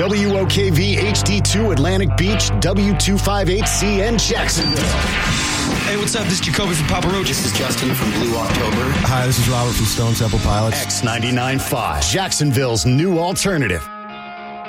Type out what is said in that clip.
WOKV HD2 Atlantic Beach, W258CN Jacksonville. Hey, what's up? This is Jacoby from Papa Roach. This is Justin from Blue October. Hi, this is Robert from Stone Temple Pilots. X99.5, Jacksonville's new alternative.